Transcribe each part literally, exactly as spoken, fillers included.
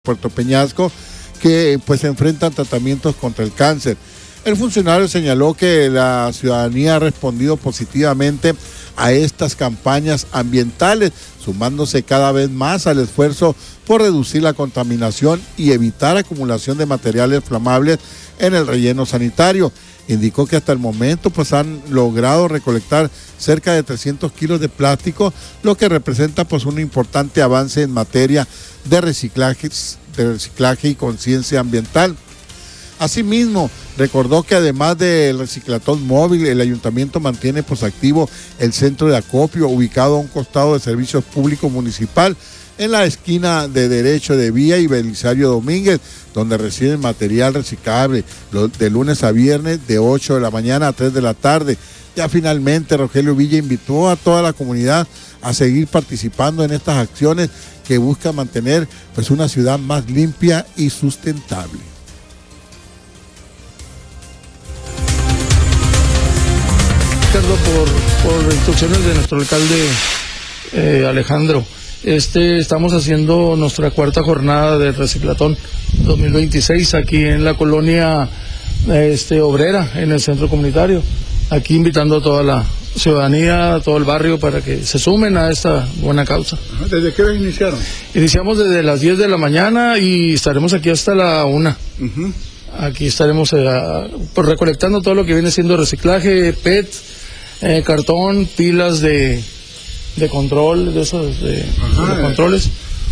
Puerto Peñasco que pues enfrentan tratamientos contra el cáncer. El funcionario señaló que la ciudadanía ha respondido positivamente a estas campañas ambientales, sumándose cada vez más al esfuerzo por reducir la contaminación y evitar acumulación de materiales inflamables en el relleno sanitario. Indicó que hasta el momento pues han logrado recolectar cerca de trescientos kilos de plástico, lo que representa pues un importante avance en materia de reciclaje, de reciclaje y conciencia ambiental. Asimismo, recordó que además del reciclatón móvil, el ayuntamiento mantiene pues activo el centro de acopio ubicado a un costado de Servicios Públicos Municipal en la esquina de Derecho de Vía y Belisario Domínguez, donde reciben material reciclable de lunes a viernes de ocho de la mañana a tres de la tarde. Ya finalmente Rogelio Villa invitó a toda la comunidad a seguir participando en estas acciones que buscan mantener pues una ciudad más limpia y sustentable. Por, por instrucciones de nuestro alcalde eh, Alejandro, este, estamos haciendo nuestra cuarta jornada de reciclatón dos mil veintiséis aquí en la colonia este, obrera, en el centro comunitario, aquí invitando a toda la ciudadanía, a todo el barrio para que se sumen a esta buena causa. ¿Desde qué hora iniciaron? Iniciamos desde las diez de la mañana y estaremos aquí hasta la una. Uh-huh. Aquí estaremos eh, pues, recolectando todo lo que viene siendo reciclaje, P E T, eh, cartón, pilas de, de control, de esos de, Ajá, de controles.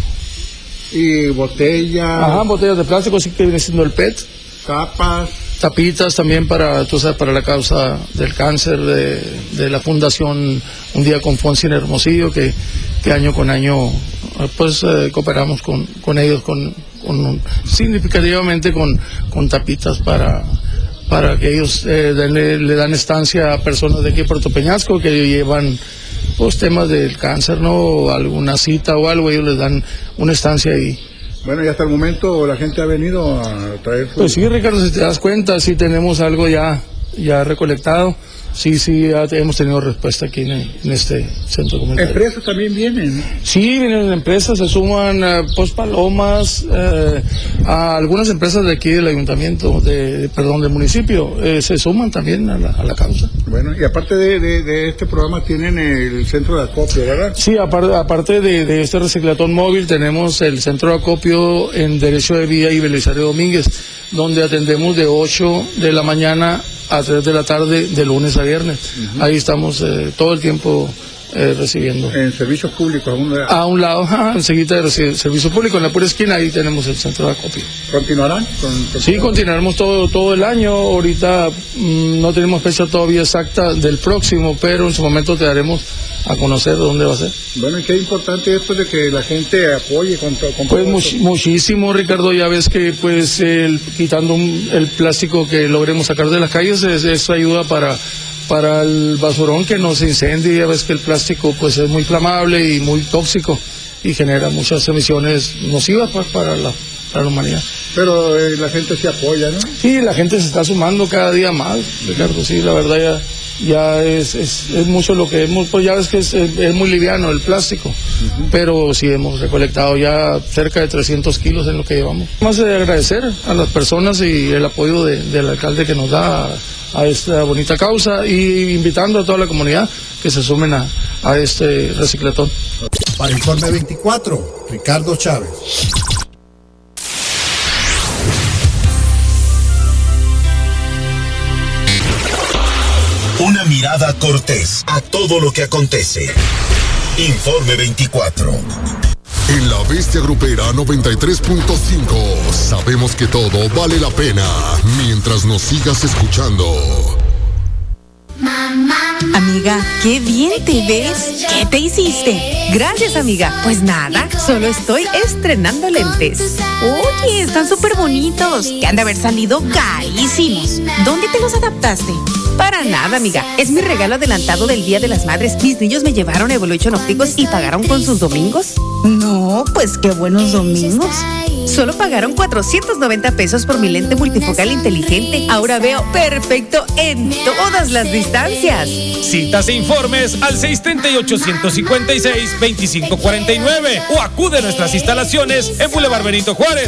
Y botellas. Ajá, botellas de plástico, sí que viene siendo el P E T. Tapas. Tapitas también para, tú sabes, para la causa del cáncer de, de la Fundación Un Día con Fonsi en Hermosillo, que, que año con año pues eh, cooperamos con, con ellos, con, con significativamente con, con tapitas para, para que ellos eh, denle, le dan estancia a personas de aquí de Puerto Peñasco que llevan pues temas del cáncer, ¿no? Alguna cita o algo, ellos les dan una estancia ahí. Bueno, y hasta el momento la gente ha venido a traer su... Pues sí, Ricardo, si te das cuenta, sí tenemos algo ya, ya recolectado. Sí, sí, ya hemos tenido respuesta aquí en, en este centro comunitario. ¿Empresas también vienen? Sí, vienen empresas, se suman eh, pues Palomas, eh, a algunas empresas de aquí del ayuntamiento, de, de perdón, del municipio, eh, se suman también a la, a la causa. Bueno, y aparte de, de, de este programa tienen el centro de acopio, ¿verdad? Sí, aparte, aparte de, de este reciclatón móvil, tenemos el centro de acopio en Derecho de Vía y Belisario Domínguez, donde atendemos de ocho de la mañana a tres de la tarde, de lunes a viernes. Uh-huh. Ahí estamos eh, todo el tiempo eh, recibiendo. En servicios públicos, a un lado. A un lado, ajá, enseguida de servicio público, en la pura esquina, ahí tenemos el centro de acopio. ¿Continuarán? Con, con sí, continuaremos todo, todo el año. Ahorita mmm, no tenemos fecha todavía exacta del próximo, pero en su momento te daremos a conocer dónde va a ser. Bueno, y qué importante esto de que la gente apoye con, con pues much, muchísimo, Ricardo, ya ves que pues el, quitando un, el plástico que logremos sacar de las calles, es, eso ayuda para para el basurón que no se incendie. Ya ves que el plástico pues es muy inflamable y muy tóxico y genera muchas emisiones nocivas pues, para la para la humanidad. Pero eh, la gente se apoya, ¿no? Sí, la gente se está sumando cada día más, Ricardo, sí, la verdad ya ya es, es, es mucho lo que hemos, pues ya ves que es, es muy liviano el plástico, uh-huh. Pero sí hemos recolectado ya cerca de trescientos kilos en lo que llevamos. Más de agradecer a las personas y el apoyo de, del alcalde que nos da a, a esta bonita causa y invitando a toda la comunidad que se sumen a, a este reciclatón. Para Informe veinticuatro, Ricardo Chávez. Una mirada cortés a todo lo que acontece. Informe veinticuatro. En la Bestia Grupera noventa y tres punto cinco sabemos que todo vale la pena mientras nos sigas escuchando. Amiga, qué bien te ves. ¿Qué te hiciste? Gracias, amiga. Pues nada, solo estoy estrenando lentes. Oye, están súper bonitos. Que han de haber salido carísimos. ¿Dónde te los adaptaste? Para nada, amiga. Es mi regalo adelantado del Día de las Madres. Mis niños me llevaron a Evolution Ópticos y pagaron con sus domingos. No, pues qué buenos domingos. Solo pagaron cuatrocientos noventa pesos por mi lente multifocal inteligente. Ahora veo perfecto en todas las distancias. Citas e informes al seis tres ocho cinco seis, dos cinco cuatro nueve o acude a nuestras instalaciones en Boulevard Benito Juárez.